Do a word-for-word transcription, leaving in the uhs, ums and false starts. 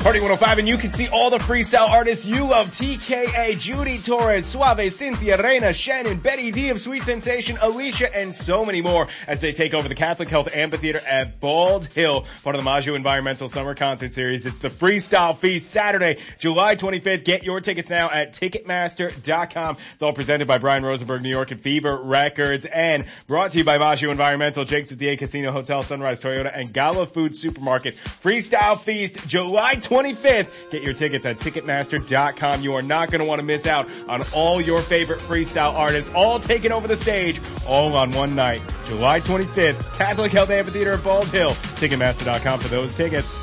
Party one oh five, and you can see all the freestyle artists you love. T K A, Judy Torres, Suave, Cynthia Reina, Shannon, Betty D of Sweet Sensation, Alicia, and so many more as they take over the Catholic Health Amphitheater at Bald Hill, part of the Maju Environmental Summer Concert Series. It's the Freestyle Feast, Saturday, July twenty-fifth. Get your tickets now at Ticketmaster dot com. It's all presented by Brian Rosenberg, New York, and Fever Records, and brought to you by Maju Environmental, Jake's with the A Casino Hotel, Sunrise Toyota, and Gala Food Supermarket. Freestyle Feast, July twenty-fifth. Get your tickets at Ticketmaster dot com. You are not going to want to miss out on all your favorite freestyle artists, all taking over the stage, all on one night. July twenty-fifth, Catholic Health Amphitheater at Bald Hill. Ticketmaster dot com for those tickets.